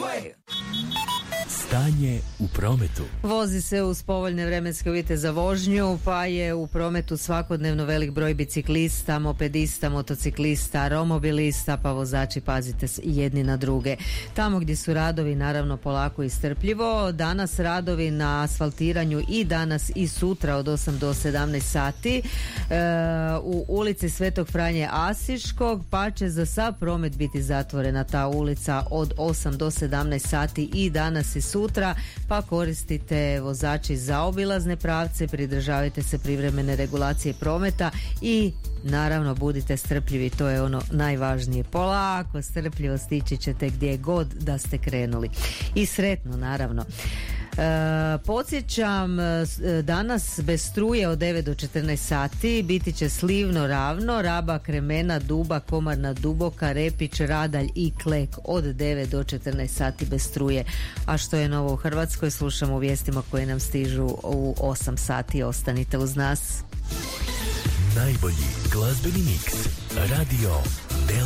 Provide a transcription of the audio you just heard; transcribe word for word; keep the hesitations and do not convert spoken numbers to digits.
Stanje u prometu. Vozi se uz povoljne vremenske uvjete za vožnju, pa je u prometu svakodnevno velik broj biciklista, mopedista, motociklista, romobilista, pa vozači pazite jedni na druge. Tamo gdje su radovi, naravno polako i strpljivo. Danas radovi na asfaltiranju i danas i sutra od osam do sedamnaest sati e, u ulici Svetog Franje Asiškog, pa će za sav promet biti zatvorena ta ulica od osam do sedamnaest sati i danas i sutra, pa koristite vozači zaobilazne pravce, pridržavajte se privremene regulacije prometa i naravno budite strpljivi, to je ono najvažnije. Polako, strpljivo stići ćete gdje god da ste krenuli. I sretno, naravno. E, podsjećam, danas bez struje od devet do četrnaest sati, biti će Slivno ravno, Raba, Kremena, Duba, Komarna, Duboka, Repić, Radalj i Klek od devet do četrnaest sati bez struje. A što je novo u Hrvatskoj, slušamo u vijestima koje nam stižu u osam sati. Ostanite uz nas. Najbolji glazbeni miks Radio